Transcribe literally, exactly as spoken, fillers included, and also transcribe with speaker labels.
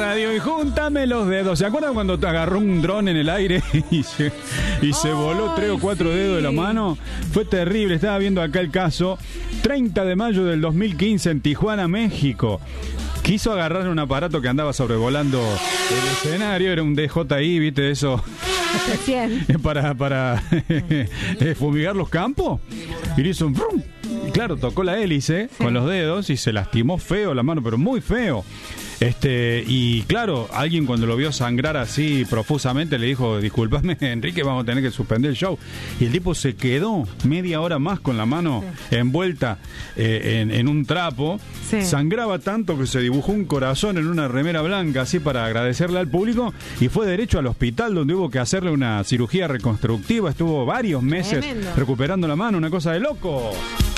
Speaker 1: radio y júntame los dedos. ¿Se acuerdan cuando te agarró un dron en el aire y se, y se voló tres o cuatro
Speaker 2: sí.
Speaker 1: dedos de la mano? Fue terrible. Estaba viendo acá el caso. treinta de mayo del dos mil quince en Tijuana, México. Quiso agarrar un aparato que andaba sobrevolando el escenario. Era un D J I, ¿viste eso? para para fumigar los campos. Y le hizo un brum. Y claro, tocó la hélice sí. con los dedos y se lastimó feo la mano, pero muy feo. Este, y claro, alguien cuando lo vio sangrar así profusamente le dijo, discúlpame, Enrique, vamos a tener que suspender el show. Y el tipo se quedó media hora más con la mano sí. envuelta eh, en, en un trapo. Sí. Sangraba tanto que se dibujó un corazón en una remera blanca, así para agradecerle al público, y fue derecho al hospital donde hubo que hacerle una cirugía reconstructiva. Estuvo varios meses Tremendo. recuperando la mano, una cosa de loco.